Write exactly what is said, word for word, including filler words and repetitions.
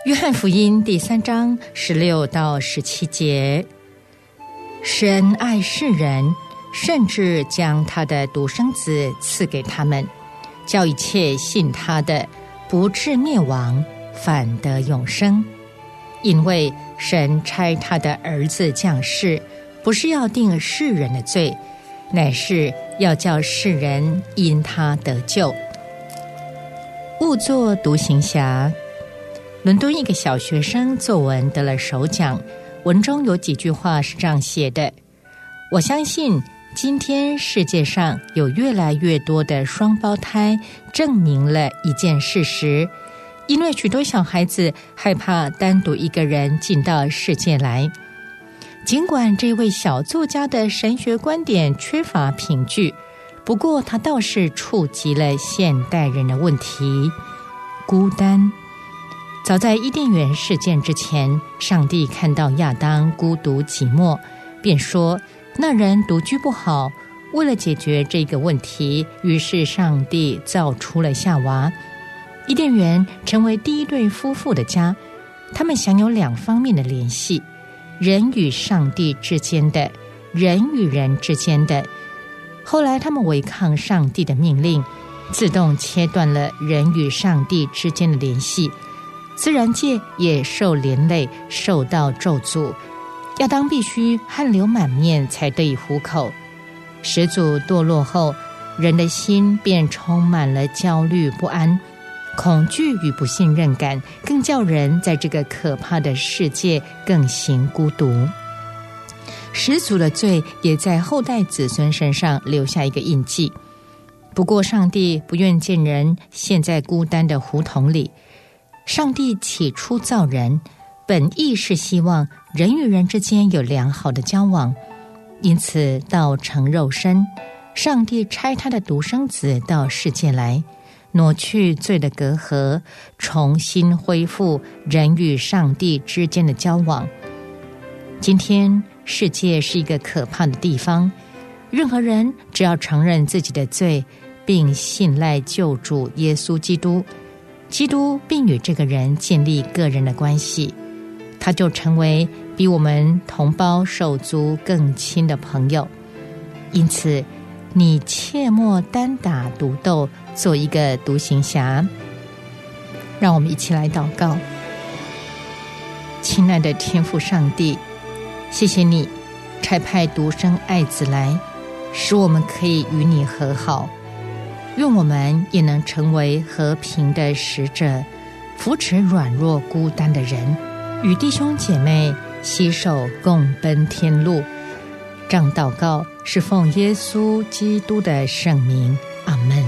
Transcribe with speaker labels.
Speaker 1: 约翰福音第三章十六到十七节，神爱世人，甚至将他的独生子赐给他们，叫一切信他的不至灭亡，反得永生。因为神差他的儿子降世，不是要定世人的罪，乃是要叫世人因他得救。勿作独行侠。伦敦一个小学生作文得了首奖，文中有几句话是这样写的：我相信今天世界上有越来越多的双胞胎，证明了一件事实，因为许多小孩子害怕单独一个人进到世界来。尽管这位小作家的神学观点缺乏凭据，不过他倒是触及了现代人的问题——孤单。早在伊甸园事件之前，上帝看到亚当孤独寂寞，便说那人独居不好。为了解决这个问题，于是上帝造出了夏娃。伊甸园成为第一对夫妇的家，他们享有两方面的联系：人与上帝之间的，人与人之间的。后来他们违抗上帝的命令，自动切断了人与上帝之间的联系，自然界也受连累，受到咒诅。亚当必须汗流满面才得以糊口。始祖堕落后，人的心便充满了焦虑不安，恐惧与不信任感，更叫人在这个可怕的世界更形孤独。始祖的罪也在后代子孙身上留下一个印记。不过上帝不愿见人陷在孤单的胡同里。上帝起初造人，本意是希望人与人之间有良好的交往，因此道成肉身，上帝差他的独生子到世界来，挪去罪的隔阂，重新恢复人与上帝之间的交往。今天世界是一个可怕的地方，任何人只要承认自己的罪，并信赖救主耶稣基督，基督并与这个人建立个人的关系，他就成为比我们同胞手足更亲的朋友。因此你切莫单打独斗，做一个独行侠。让我们一起来祷告。亲爱的天父上帝，谢谢你差派独生爱子来，使我们可以与你和好。愿我们也能成为和平的使者，扶持软弱孤单的人，与弟兄姐妹携手共奔天路。这样祷告是奉耶稣基督的圣名，阿们。